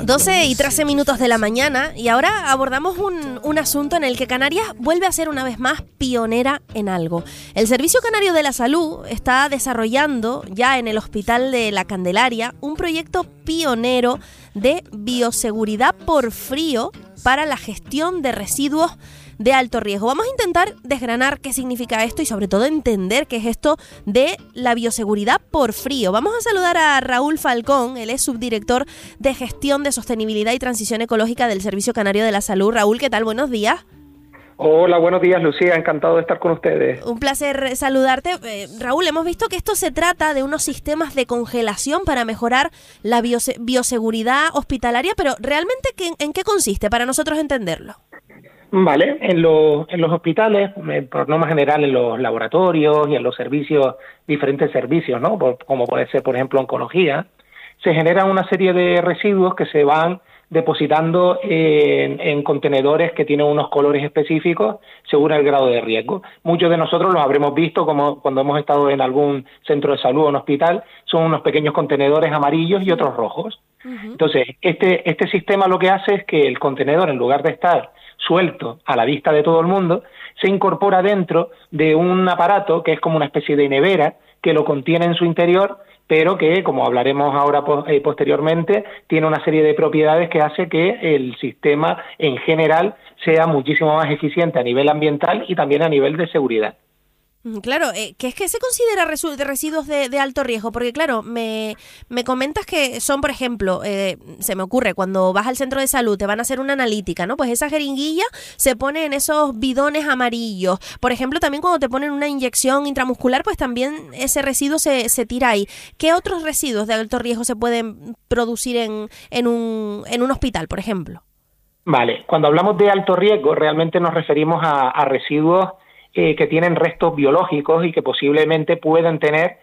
12:13 de la mañana y ahora abordamos un asunto en el que Canarias vuelve a ser una vez más pionera en algo. El Servicio Canario de la Salud está desarrollando ya en el Hospital de la Candelaria un proyecto pionero de bioseguridad por frío para la gestión de residuos de alto riesgo. Vamos a intentar desgranar qué significa esto y sobre todo entender qué es esto de la bioseguridad por frío. Vamos a saludar a Raúl Falcón, él es subdirector de Gestión de Sostenibilidad y Transición Ecológica del Servicio Canario de la Salud. Raúl, ¿qué tal? Buenos días. Hola, buenos días, Lucía, encantado de estar con ustedes. Un placer saludarte. Raúl, hemos visto que esto se trata de unos sistemas de congelación para mejorar la bioseguridad hospitalaria, pero ¿realmente en qué consiste para nosotros entenderlo? Vale, en los hospitales, por norma general en los laboratorios y en los servicios, diferentes servicios, ¿no? Como puede ser, por ejemplo, oncología, se generan una serie de residuos que se van depositando en contenedores que tienen unos colores específicos según el grado de riesgo. Muchos de nosotros los habremos visto como cuando hemos estado en algún centro de salud o un hospital, son unos pequeños contenedores amarillos y otros rojos. Entonces, este sistema lo que hace es que el contenedor, en lugar de estar suelto a la vista de todo el mundo, se incorpora dentro de un aparato que es como una especie de nevera que lo contiene en su interior, pero que, como hablaremos ahora posteriormente, tiene una serie de propiedades que hace que el sistema en general sea muchísimo más eficiente a nivel ambiental y también a nivel de seguridad. Claro, ¿qué es que se considera residuos de alto riesgo? Porque claro, me comentas que son, por ejemplo, se me ocurre, cuando vas al centro de salud te van a hacer una analítica, ¿no? Pues esa jeringuilla se pone en esos bidones amarillos. Por ejemplo, también cuando te ponen una inyección intramuscular, pues también ese residuo se tira ahí. ¿Qué otros residuos de alto riesgo se pueden producir en un hospital, por ejemplo? Vale, cuando hablamos de alto riesgo, realmente nos referimos a residuos que tienen restos biológicos y que posiblemente puedan tener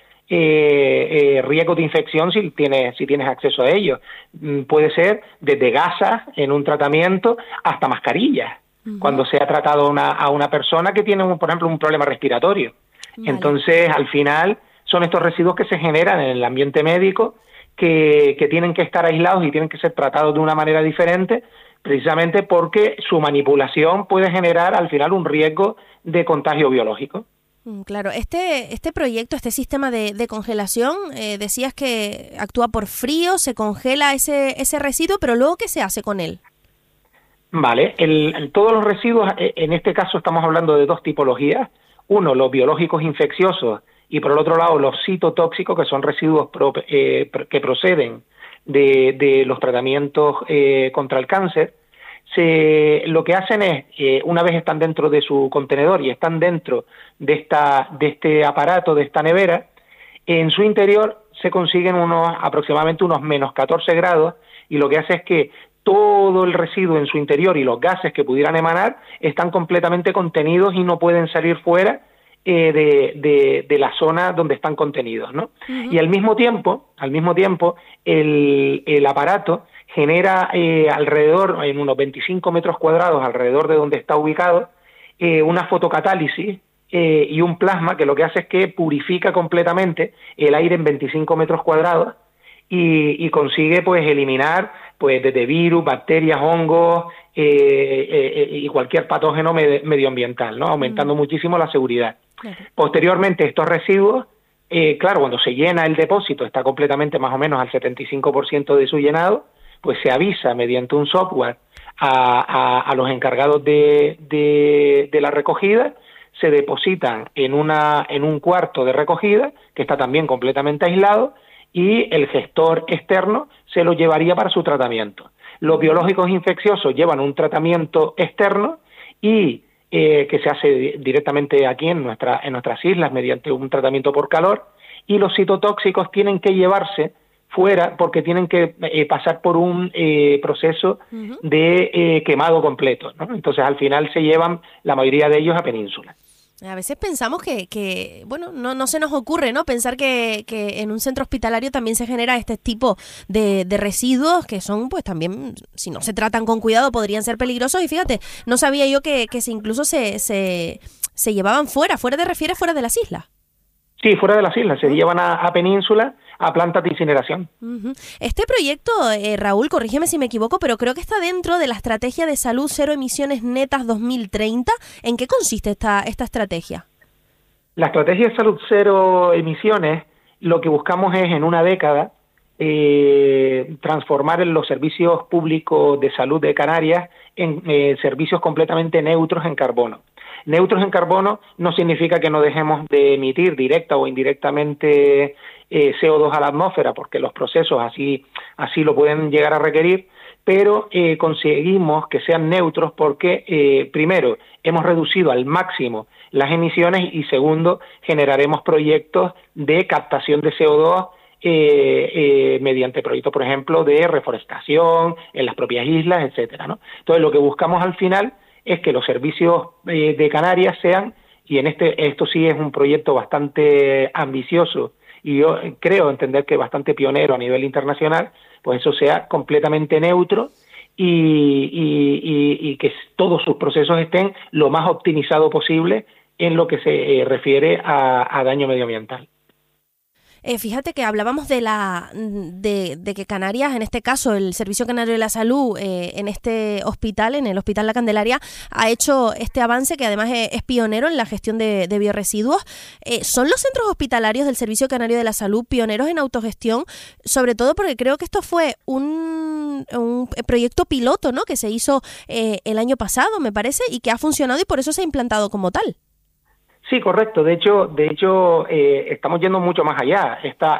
riesgo de infección si tienes acceso a ellos. Puede ser desde gasas en un tratamiento hasta mascarillas, cuando se ha tratado a una persona que tiene, por ejemplo, un problema respiratorio. Vale. Entonces, al final, son estos residuos que se generan en el ambiente médico que tienen que estar aislados y tienen que ser tratados de una manera diferente, precisamente porque su manipulación puede generar al final un riesgo de contagio biológico. Claro, este proyecto, este sistema de congelación, decías que actúa por frío, se congela ese residuo, pero luego, ¿qué se hace con él? Vale, todos los residuos, en este caso estamos hablando de dos tipologías. Uno, los biológicos infecciosos, y por el otro lado, los citotóxicos, que son residuos que proceden de los tratamientos contra el cáncer. Lo que hacen es, una vez están dentro de su contenedor y están dentro de este aparato, de esta nevera, en su interior se consiguen aproximadamente unos menos 14 grados, y lo que hace es que todo el residuo en su interior y los gases que pudieran emanar están completamente contenidos y no pueden salir fuera de la zona donde están contenidos, ¿no? Y al mismo tiempo, el aparato genera alrededor, en unos 25 metros cuadrados alrededor de donde está ubicado, una fotocatálisis y un plasma que lo que hace es que purifica completamente el aire en 25 metros cuadrados y consigue pues eliminar pues desde virus, bacterias, hongos y cualquier patógeno medioambiental, ¿no? Aumentando muchísimo la seguridad. Posteriormente, estos residuos, claro, cuando se llena el depósito, está completamente más o menos al 75% de su llenado, pues se avisa mediante un software a los encargados de la recogida, se depositan en un cuarto de recogida, que está también completamente aislado, y el gestor externo se lo llevaría para su tratamiento. Los biológicos infecciosos llevan un tratamiento externo y que se hace directamente aquí en nuestras islas mediante un tratamiento por calor, y los citotóxicos tienen que llevarse fuera porque tienen que pasar por un proceso de quemado completo, ¿no? Entonces al final se llevan la mayoría de ellos a Península. A veces pensamos que bueno, no se nos ocurre, ¿no? Pensar que en un centro hospitalario también se genera este tipo de residuos que son, pues también, si no se tratan con cuidado, podrían ser peligrosos. Y fíjate, no sabía yo que incluso se llevaban fuera, ¿te refieres fuera de las islas? Sí, fuera de las islas, se llevan a península, a plantas de incineración. Uh-huh. Este proyecto, Raúl, corrígeme si me equivoco, pero creo que está dentro de la Estrategia de Salud Cero Emisiones Netas 2030. ¿En qué consiste esta estrategia? La Estrategia de Salud Cero Emisiones, lo que buscamos es en una década transformar en los servicios públicos de salud de Canarias en servicios completamente neutros en carbono. Neutros en carbono no significa que no dejemos de emitir directa o indirectamente CO2 a la atmósfera, porque los procesos así lo pueden llegar a requerir, pero conseguimos que sean neutros porque, primero, hemos reducido al máximo las emisiones y, segundo, generaremos proyectos de captación de CO2 mediante proyectos, por ejemplo, de reforestación en las propias islas, etcétera, ¿no? Entonces, lo que buscamos al final es que los servicios de Canarias sean, y esto sí es un proyecto bastante ambicioso y yo creo entender que bastante pionero a nivel internacional, pues eso sea completamente neutro y que todos sus procesos estén lo más optimizado posible en lo que se refiere a daño medioambiental. Fíjate que hablábamos de que Canarias, en este caso el Servicio Canario de la Salud, en este hospital, en el Hospital La Candelaria, ha hecho este avance que además es pionero en la gestión de biorresiduos. ¿Son los centros hospitalarios del Servicio Canario de la Salud pioneros en autogestión? Sobre todo porque creo que esto fue un proyecto piloto, ¿no?, que se hizo el año pasado, me parece, y que ha funcionado y por eso se ha implantado como tal. Sí, correcto. De hecho, estamos yendo mucho más allá.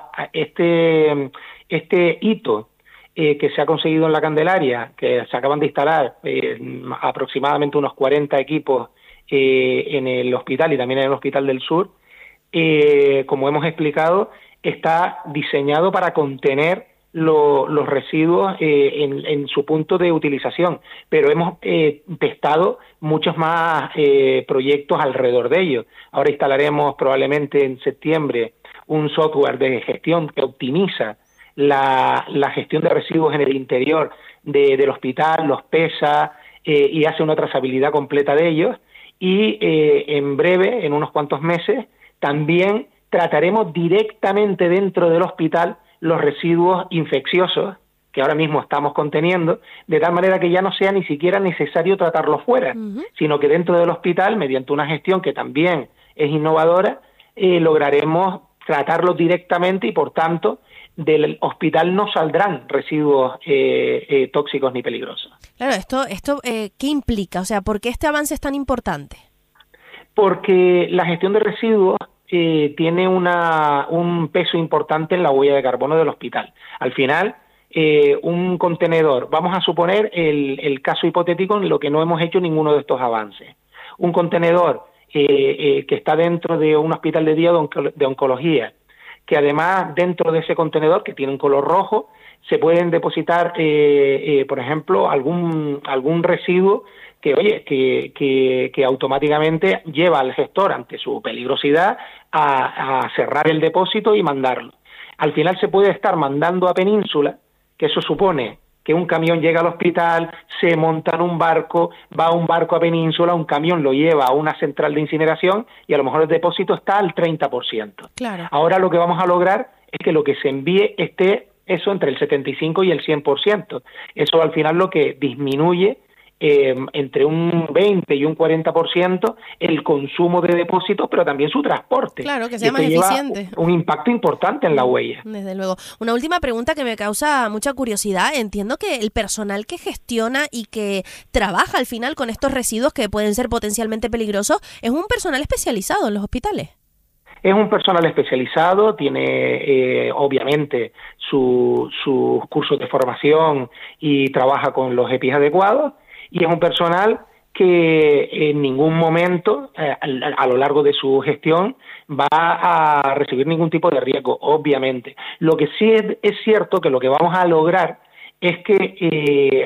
Este hito que se ha conseguido en la Candelaria, que se acaban de instalar aproximadamente unos 40 equipos en el hospital y también en el Hospital del Sur, como hemos explicado, está diseñado para contener los residuos en su punto de utilización, pero hemos testado muchos más proyectos alrededor de ellos. Ahora instalaremos probablemente en septiembre un software de gestión que optimiza la gestión de residuos en el interior del hospital, los pesa y hace una trazabilidad completa de ellos, y en breve, en unos cuantos meses, también trataremos directamente dentro del hospital los residuos infecciosos que ahora mismo estamos conteniendo, de tal manera que ya no sea ni siquiera necesario tratarlos fuera, sino que dentro del hospital, mediante una gestión que también es innovadora, lograremos tratarlos directamente y, por tanto, del hospital no saldrán residuos tóxicos ni peligrosos. Claro, esto ¿qué implica? O sea, ¿por qué este avance es tan importante? Porque la gestión de residuos tiene un peso importante en la huella de carbono del hospital. Al final, un contenedor, vamos a suponer el caso hipotético en lo que no hemos hecho ninguno de estos avances. Un contenedor que está dentro de un hospital de día de oncología, que además dentro de ese contenedor, que tiene un color rojo, se pueden depositar, por ejemplo, algún residuo que automáticamente lleva al gestor, ante su peligrosidad, a cerrar el depósito y mandarlo. Al final se puede estar mandando a península, que eso supone que un camión llega al hospital, se monta en un barco, va un barco a península, un camión lo lleva a una central de incineración y a lo mejor el depósito está al 30%. Claro. Ahora lo que vamos a lograr es que lo que se envíe esté eso entre el 75 y el 100%. Eso al final lo que disminuye entre un 20 y un 40% el consumo de depósitos, pero también su transporte. Claro, que sea más eficiente. Un impacto importante en la huella. Desde luego. Una última pregunta que me causa mucha curiosidad. Entiendo que el personal que gestiona y que trabaja al final con estos residuos que pueden ser potencialmente peligrosos es un personal especializado en los hospitales. Es un personal especializado, tiene obviamente sus cursos de formación y trabaja con los EPIs adecuados, y es un personal que en ningún momento a lo largo de su gestión va a recibir ningún tipo de riesgo, obviamente. Lo que sí es cierto que lo que vamos a lograr es que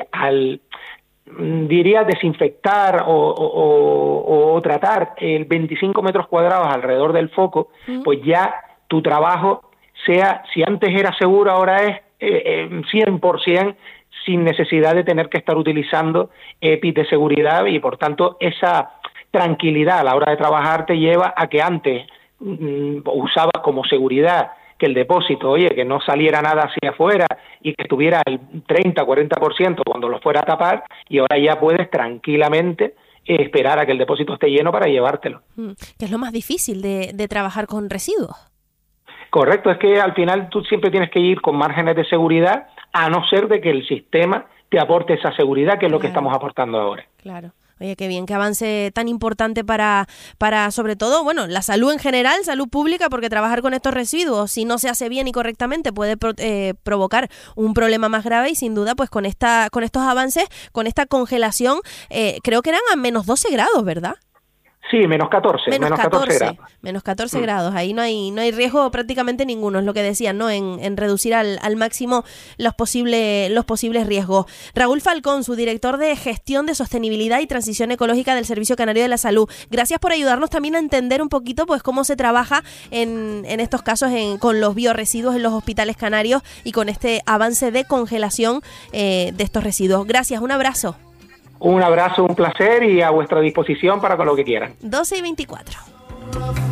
diría desinfectar o tratar 25 metros cuadrados alrededor del foco, pues ya tu trabajo sea, si antes era seguro, ahora es 100%, sin necesidad de tener que estar utilizando EPIs de seguridad, y por tanto esa tranquilidad a la hora de trabajar te lleva a que antes usabas como seguridad que el depósito, oye, que no saliera nada hacia afuera y que estuviera el 30-40% cuando lo fuera a tapar, y ahora ya puedes tranquilamente esperar a que el depósito esté lleno para llevártelo. Que es lo más difícil de trabajar con residuos. Correcto, es que al final tú siempre tienes que ir con márgenes de seguridad, a no ser de que el sistema te aporte esa seguridad, que es lo que estamos aportando ahora. Claro. Oye, qué bien, qué avance tan importante para sobre todo, bueno, la salud en general, salud pública, porque trabajar con estos residuos, si no se hace bien y correctamente, puede provocar un problema más grave, y sin duda, pues con estos avances, con esta congelación, creo que eran a menos 12 grados, ¿verdad? Sí, menos 14 grados. Menos 14 grados. Ahí no hay riesgo prácticamente ninguno, es lo que decían, ¿no? En reducir al máximo los posibles riesgos. Raúl Falcón, su director de Gestión de Sostenibilidad y Transición Ecológica del Servicio Canario de la Salud. Gracias por ayudarnos también a entender un poquito, pues, cómo se trabaja en estos casos con los biorresiduos en los hospitales canarios y con este avance de congelación de estos residuos. Gracias, un abrazo. Un abrazo, un placer, y a vuestra disposición para con lo que quieran. 12:24.